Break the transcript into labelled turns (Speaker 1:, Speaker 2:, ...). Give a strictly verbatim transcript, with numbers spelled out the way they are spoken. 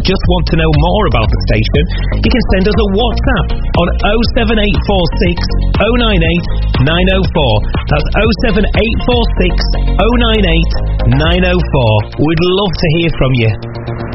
Speaker 1: just want to know more about the station, you can send us a WhatsApp on oh seven eight four six oh nine eight nine oh four. That's oh seven eight four six oh nine eight nine oh four. We'd love to hear from you.